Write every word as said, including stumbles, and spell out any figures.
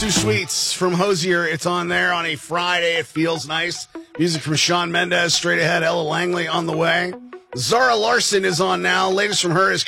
Too Sweets from Hosier. It's on there on a Friday. It feels nice. Music from Shawn Mendes. Straight ahead, Ella Langley on the way. Zara Larson is on now. Latest from her is